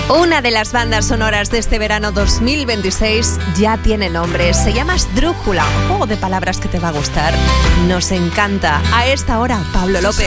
Una de las bandas sonoras de este verano 2026 ya tiene nombre. Se llama Esdrújula, un juego de palabras que te va a gustar. Nos encanta. A esta hora, Pablo López.